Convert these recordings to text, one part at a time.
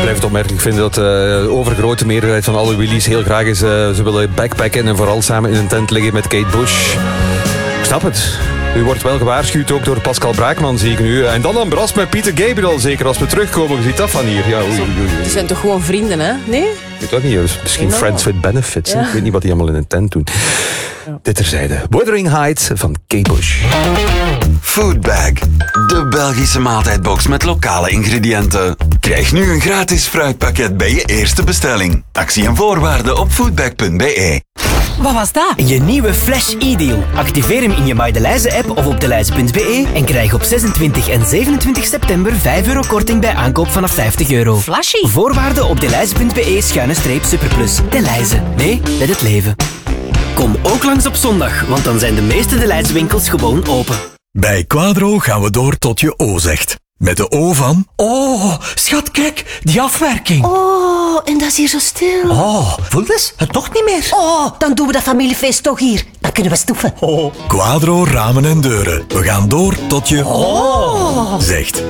blijf het opmerkelijk vinden dat de overgrote meerderheid van alle Willys heel graag is. Ze willen backpacken en vooral samen in een tent liggen met Kate Bush. Ik snap het. U wordt wel gewaarschuwd ook door Pascal Braakman, zie ik nu. En dan Bras met Peter Gabriel, zeker als we terugkomen. Je ziet dat van hier. Ja, oei. Die zijn toch gewoon vrienden, hè? Nee? Ik weet dat niet. Misschien friends with benefits. Ja. Ik weet niet wat die allemaal in een tent doen. Ja. Dit terzijde. Wuthering Heights van Kate Bush. Foodbag. De Belgische maaltijdbox met lokale ingrediënten. Krijg nu een gratis fruitpakket bij je eerste bestelling. Actie en voorwaarden op foodbag.be. Wat was dat? Je nieuwe Flash e-deal. Activeer hem in je MyDeLuize-app of op deluize.be en krijg op 26 en 27 september €5 korting bij aankoop vanaf €50. Flashy. Voorwaarden op deluize.be/superplus. Deluize. Nee, met het leven. Kom ook langs op zondag, want dan zijn de meeste Deluize-winkels gewoon open. Bij Quadro gaan we door tot je O zegt. Met de O van... Oh, schat, kijk, die afwerking. Oh, en dat is hier zo stil. Oh, voel eens, het toch niet meer. Oh, dan doen we dat familiefeest toch hier. Dan kunnen we stoeven. Oh. Quadro ramen en deuren. We gaan door tot je... Oh. Zegt.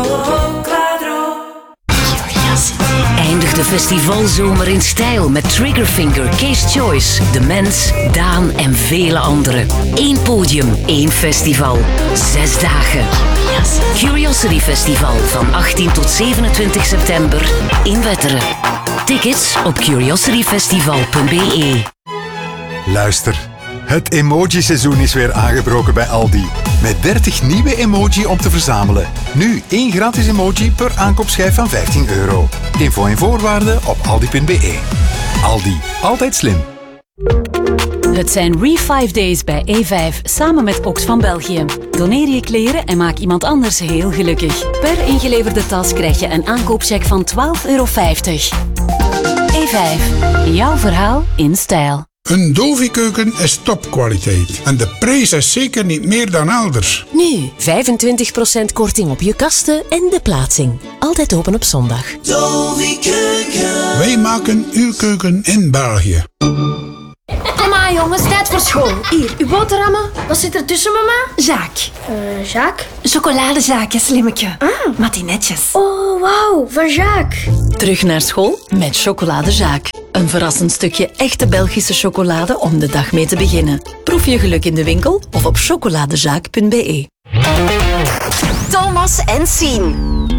Eindig de festivalzomer in stijl met Triggerfinger, Case Choice, De Mens, Daan en vele anderen. 1 podium, 1 festival. 6 dagen. Curiosity Festival van 18 tot 27 september in Wetteren. Tickets op curiosityfestival.be. Luister, het emoji-seizoen is weer aangebroken bij Aldi. Met 30 nieuwe emoji om te verzamelen. Nu 1 gratis emoji per aankoopschijf van €15. Info en voorwaarden op aldi.be. Aldi, altijd slim. Het zijn Re5 Days bij E5, samen met Oxfam België. Doneer je kleren en maak iemand anders heel gelukkig. Per ingeleverde tas krijg je een aankoopcheck van €12,50. E5, jouw verhaal in stijl. Een Dovi-keuken is topkwaliteit. En de prijs is zeker niet meer dan elders. Nu 25% korting op je kasten en de plaatsing. Altijd open op zondag. Dovi-keuken. Wij maken uw keuken in België. Kom aan jongens, tijd voor school. Hier, uw boterhammen. Wat zit er tussen, mama? Jacques. Jacques? Chocoladezaakje, slimmetje. Matinetjes. Oh, wauw, van Jacques. Terug naar school met Chocolade Jacques. Een verrassend stukje echte Belgische chocolade om de dag mee te beginnen. Proef je geluk in de winkel of op chocoladejacques.be. Thomas en Sien.